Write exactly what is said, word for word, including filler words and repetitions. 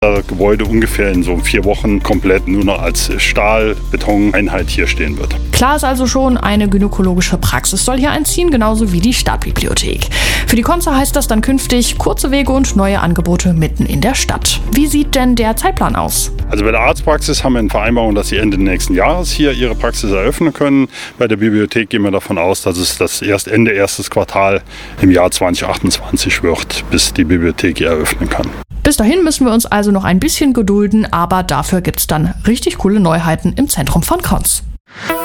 Das Gebäude ungefähr in so vier Wochen komplett nur noch als Stahl-Beton-Einheit hier stehen wird. Klar ist also schon, eine gynäkologische Praxis soll hier einziehen, genauso wie die Stadtbibliothek. Für die Konza heißt das dann künftig kurze Wege und neue Angebote mitten in der Stadt. Wie sieht denn der Zeitplan aus? Also bei der Arztpraxis haben wir eine Vereinbarung, dass sie Ende nächsten Jahres hier ihre Praxis eröffnen können. Bei der Bibliothek gehen wir davon aus, dass es das erst Ende erstes Quartal im Jahr zwanzig achtundzwanzig wird, bis die Bibliothek hier eröffnen kann. Bis dahin müssen wir uns also noch ein bisschen gedulden, aber dafür gibt's dann richtig coole Neuheiten im Zentrum von Konz.